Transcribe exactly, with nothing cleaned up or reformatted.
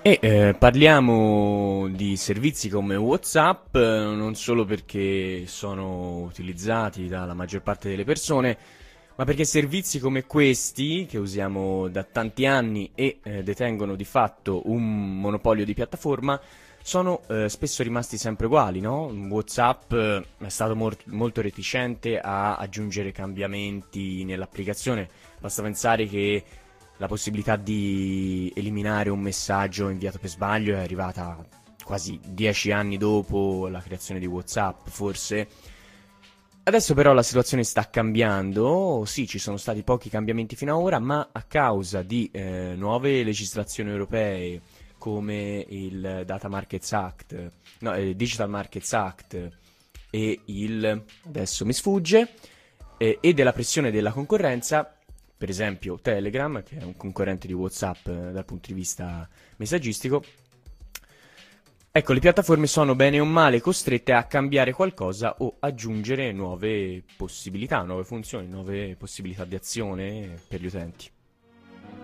E eh, parliamo di servizi come WhatsApp, eh, non solo perché sono utilizzati dalla maggior parte delle persone, ma perché servizi come questi, che usiamo da tanti anni e eh, detengono di fatto un monopolio di piattaforma, sono eh, spesso rimasti sempre uguali, no? WhatsApp eh, è stato mor- molto reticente a aggiungere cambiamenti nell'applicazione. Basta pensare che la possibilità di eliminare un messaggio inviato per sbaglio è arrivata quasi dieci anni dopo la creazione di WhatsApp, forse. Adesso però la situazione sta cambiando, sì, ci sono stati pochi cambiamenti fino ad ora, ma a causa di eh, nuove legislazioni europee come il Data Markets Act, no, il Digital Markets Act e il, adesso mi sfugge, eh, e della pressione della concorrenza, per esempio Telegram, che è un concorrente di WhatsApp eh, dal punto di vista messaggistico. Ecco, le piattaforme sono bene o male costrette a cambiare qualcosa o aggiungere nuove possibilità, nuove funzioni, nuove possibilità di azione per gli utenti.